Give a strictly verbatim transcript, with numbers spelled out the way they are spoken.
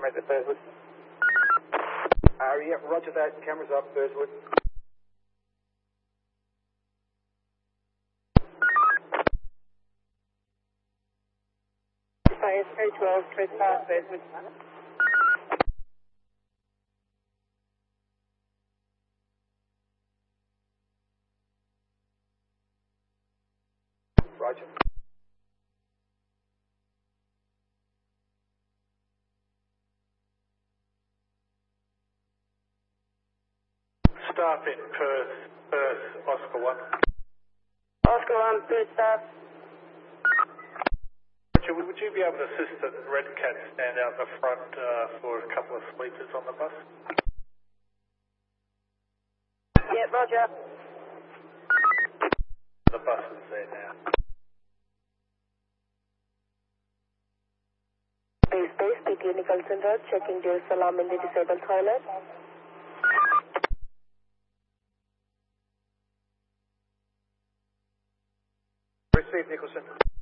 cameras at Burswood. Uh, yeah, roger that. Cameras up, Burswood. Fire three twelve, trespass, Burswood. Roger. Staff in Perth, Perth, Oscar one. Oscar one, Perth staff. Roger, would you be able to assist the Red Cat stand out the front uh, for a couple of sleepers on the bus? Yeah, roger. The bus is there now. Base base, P T Nicholson Road, checking Jerusalem in the disabled toilet. Receive, Nicholson.